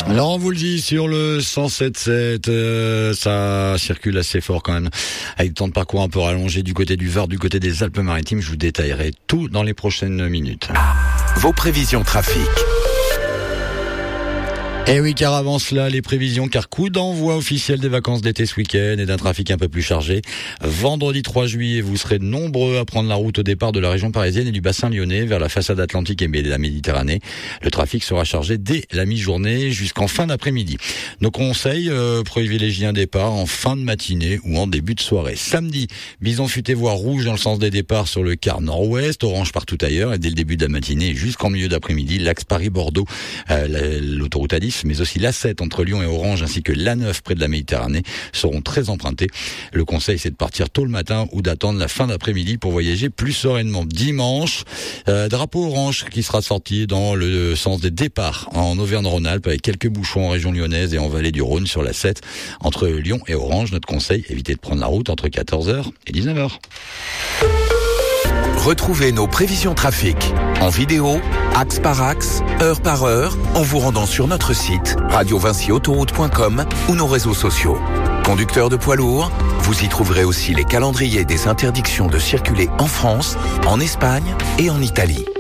Alors on vous le dit sur le 107.7, ça circule assez fort quand même, avec le temps de parcours un peu rallongé du côté du Var, du côté des Alpes-Maritimes. Je vous détaillerai tout dans les prochaines minutes. Vos prévisions trafic. Eh oui, car avant cela, les prévisions, car coup d'envoi officiel des vacances d'été ce week-end et d'un trafic un peu plus chargé. Vendredi 3 juillet, vous serez nombreux à prendre la route au départ de la région parisienne et du bassin lyonnais vers la façade atlantique et de la Méditerranée. Le trafic sera chargé dès la mi-journée jusqu'en fin d'après-midi. Nos conseils, privilégiez un départ en fin de matinée ou en début de soirée. Samedi, bison futé voire rouge dans le sens des départs sur le quart nord-ouest, orange partout ailleurs et dès le début de la matinée jusqu'en milieu d'après-midi, l'axe Paris-Bordeaux, l'autoroute A10, mais aussi l'A7 entre Lyon et Orange ainsi que l'A9 près de la Méditerranée seront très empruntés. Le conseil, c'est de partir tôt le matin ou d'attendre la fin d'après-midi pour voyager plus sereinement. Dimanche, drapeau orange qui sera sorti dans le sens des départs en Auvergne-Rhône-Alpes avec quelques bouchons en région lyonnaise et en vallée du Rhône sur l'A7 entre Lyon et Orange. Notre conseil, évitez de prendre la route entre 14h et 19h. Retrouvez nos prévisions trafic en vidéo, axe par axe, heure par heure, en vous rendant sur notre site radiovincyautoroute.com ou nos réseaux sociaux. Conducteurs de poids lourds, vous y trouverez aussi les calendriers des interdictions de circuler en France, en Espagne et en Italie.